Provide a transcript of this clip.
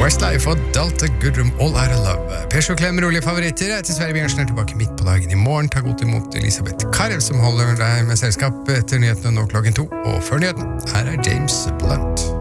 Westlife og Delta Goodrum, All Out of Love. Per Klem, rolige favoritter. Jeg heter Sverre Bjørnsen, tilbake midt på dagen i morgen. Ta godt imot Elisabeth Karev, som holder deg med selskap etter nyhetene nå klokken 2. Og før nyheten, her er James Blunt.